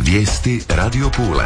Vijesti Radio Pule.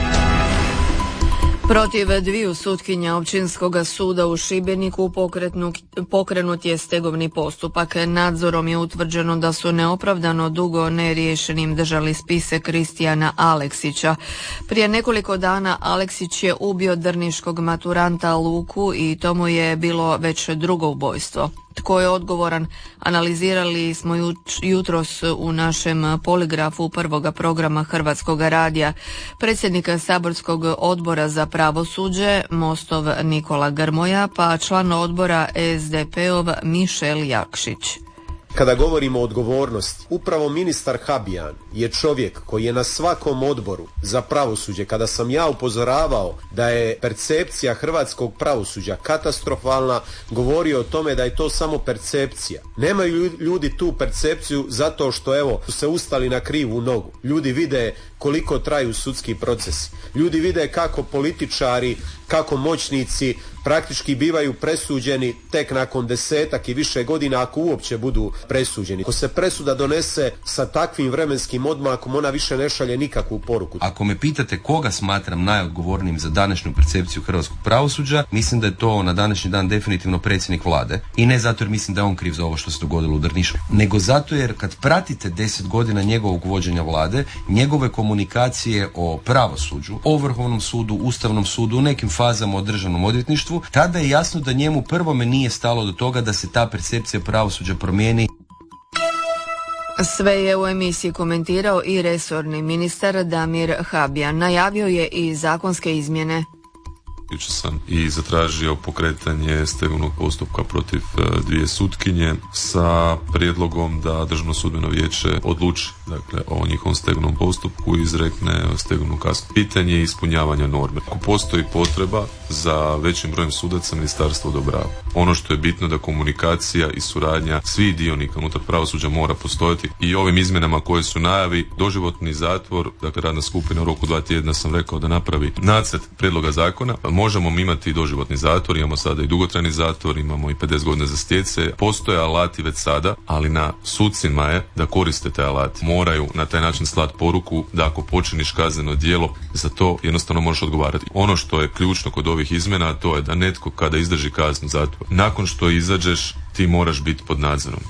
Protiv dviju sutkinja Općinskog suda u Šibeniku pokrenut je stegovni postupak. Nadzorom je utvrđeno da su neopravdano dugo neriješenim držali spise Kristijana Aleksića. Prije nekoliko dana Aleksić je ubio drniškog maturanta Luku i to mu je bilo već drugo ubojstvo. Tko je odgovoran, analizirali smo jutros u našem poligrafu prvoga programa Hrvatskog radija. Predsjednika saborskog odbora za pravosuđe Mostov Nikola Grmoja, pa član odbora SDP-ov Mišel Jakšić. Kada govorimo o odgovornosti, upravo ministar Habijan je čovjek koji je na svakom odboru za pravosuđe, kada sam ja upozoravao da je percepcija hrvatskog pravosuđa katastrofalna, govorio o tome da je to samo percepcija. Nemaju ljudi tu percepciju zato što su se ustali na krivu nogu. Ljudi vide koliko traju sudski procesi. Ljudi vide kako političari, kako moćnici praktički bivaju presuđeni tek nakon 10 i više godina, ako uopće budu presuđeni. Ako se presuda donese sa takvim vremenskim odmakom, ona više ne šalje nikakvu poruku. Ako me pitate koga smatram najodgovornijim za današnju percepciju hrvatskog pravosuđa, mislim da je to na današnji dan definitivno predsjednik vlade. I ne zato jer mislim da je on kriv za ovo što se dogodilo u Drnišu, nego zato jer kad pratite 10 godina njegovog vođenja vlade, njegove komunikacije o pravosuđu, o Vrhovnom sudu, Ustavnom sudu, u nekim fazama o Državnom odvjetništvu, tada je jasno da njemu prvome nije stalo do toga da se ta percepcija pravosuđa promijeni. Sve je u emisiji komentirao i resorni ministar Damir Habijan. Najavio je i zakonske izmjene. Jučer sam i zatražio pokretanje stegovnog postupka protiv dvije sutkinje sa prijedlogom da Državno sudbeno vijeće odluči o njihovom stegovnom postupku i izrekne stegovnu kaznu. Pitanje je ispunjavanja norme. Ako postoji potreba za većim brojem sudaca, ministarstvo odobrava. Ono što je bitno da komunikacija i suradnja svih dionika unutar pravosuđa mora postojati i ovim izmjenama koje su najavi, doživotni zatvor, radna skupina u roku 2 tjedna sam rekao da napravi nacrt prijedloga zakona. Možemo imati doživotni zatvor, imamo sada i dugotrajni zatvor, imamo i 50 godina za stjece. Postoje alati već sada, ali na sucima je da koriste te alati. Moraju na taj način slati poruku da ako počiniš kazneno djelo, za to jednostavno možeš odgovarati. Ono što je ključno kod ovih izmjena, to je da netko kada izdrži kaznu zatvora, nakon što izađeš, ti moraš biti pod nadzorom.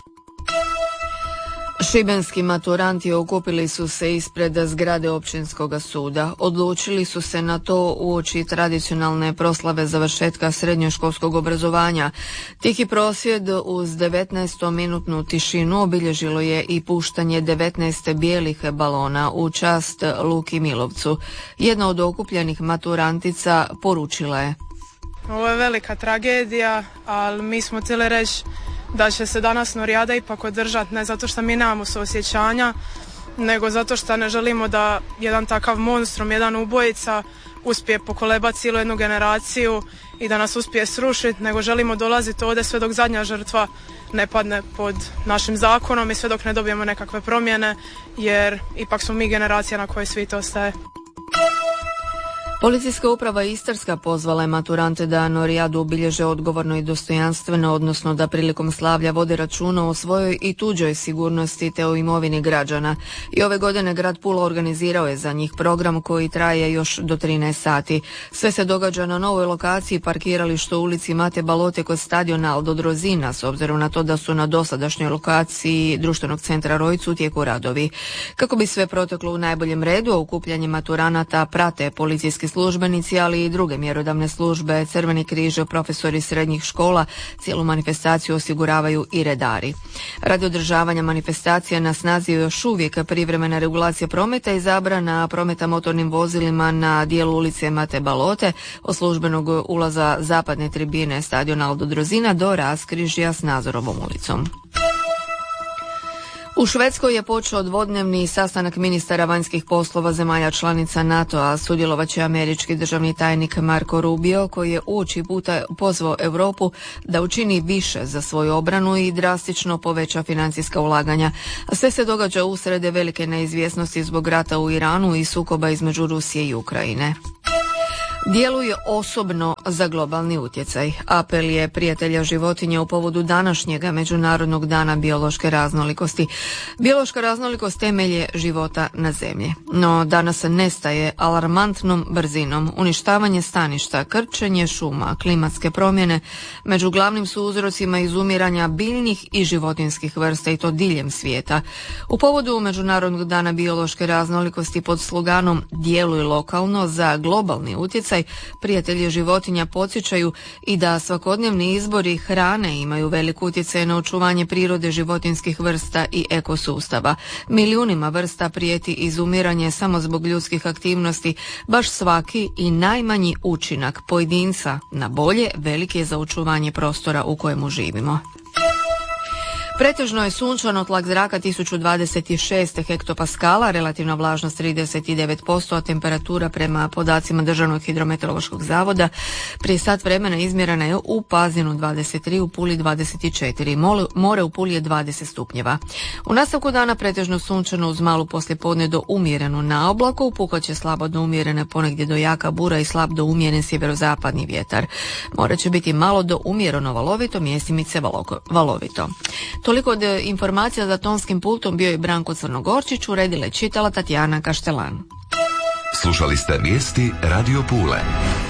Šibenski maturanti okupili su se ispred zgrade Općinskog suda. Odlučili su se na to uoči tradicionalne proslave završetka srednjoškolskog obrazovanja. Tihi prosvjed uz 19-minutnu tišinu obilježilo je i puštanje 19 bijelih balona u čast Luki Milovcu. Jedna od okupljenih maturantica poručila je: ovo je velika tragedija, ali mi smo htjeli reći da će se danas Norijada ipak održati, ne zato što mi nemamo suosjećanja, nego zato što ne želimo da jedan takav monstrum, jedan ubojica uspije pokolebati cijelu jednu generaciju i da nas uspije srušiti, nego želimo dolaziti ovdje sve dok zadnja žrtva ne padne pod našim zakonom i sve dok ne dobijemo nekakve promjene, jer ipak smo mi generacija na kojoj svijet ostaje. Policijska uprava Istarska pozvala je maturante da Norijadu obilježe odgovorno i dostojanstveno, odnosno da prilikom slavlja vode računa o svojoj i tuđoj sigurnosti te o imovini građana. I ove godine grad Pula organizirao je za njih program koji traje još do 13 sati. Sve se događa na novoj lokaciji parkiralištu u ulici Mate Balote kod stadiona Aldo Drozina, s obzirom na to da su na dosadašnjoj lokaciji društvenog centra Rojcu u tijeku radovi. Kako bi sve proteklo u najboljem redu, okupljanje maturanata prate policijski službenici, ali i druge mjerodavne službe, Crveni križ, profesori srednjih škola, cijelu manifestaciju osiguravaju i redari. Radi održavanja manifestacija na snazi je još uvijek privremena regulacija prometa i zabrana prometa motornim vozilima na dijelu ulice Mate Balote od službenog ulaza zapadne tribine stadiona Aldo Drozina do raskrižja s Nazorovom ulicom. U Švedskoj je počeo dvodnevni sastanak ministara vanjskih poslova zemalja članica NATO-a. Sudjelovat će američki državni tajnik Marco Rubio, koji je uoči puta pozvao Europu da učini više za svoju obranu i drastično poveća financijska ulaganja. Sve se događa usred velike neizvjesnosti zbog rata u Iranu i sukoba između Rusije i Ukrajine. Djeluje osobno za globalni utjecaj. Apel je prijatelja životinja u povodu današnjega Međunarodnog dana biološke raznolikosti. Biološka raznolikost temelj je života na zemlji. No danas nestaje alarmantnom brzinom. Uništavanje staništa, krčenje šuma, klimatske promjene među glavnim su uzrocima izumiranja biljnih i životinjskih vrsta i to diljem svijeta. U povodu Međunarodnog dana biološke raznolikosti pod sloganom Djeluj lokalno za globalni utjecaj, prijatelji životinja podsjećaju i da svakodnevni izbori hrane imaju velik utjecaj na očuvanje prirode životinjskih vrsta i ekosustava. Milijunima vrsta prijeti izumiranje samo zbog ljudskih aktivnosti. Baš svaki i najmanji učinak pojedinca na bolje velik je za očuvanje prostora u kojemu živimo. Pretežno je sunčano, tlak zraka 1026 hektopaskala, relativna vlažnost 39%, a temperatura prema podacima Državnog hidrometeorološkog zavoda prije sat vremena izmjerena je u Pazinu 23, u Puli 24, more u Puli je 20 stupnjeva. U nastavku dana pretežno sunčano uz malu poslijepodne do umjerenu na oblaku, puhat slabo do umjerene, ponegdje do jaka bura i slab do umjeren sjeverozapadni vjetar. More će biti malo do umjereno valovito, mjestimice valovito. Toliko od informacija za tonskim pultom bio je Branko Crnogorčić, uredila i čitala Tatjana Kaštelan. Slušali ste vijesti Radio Pule.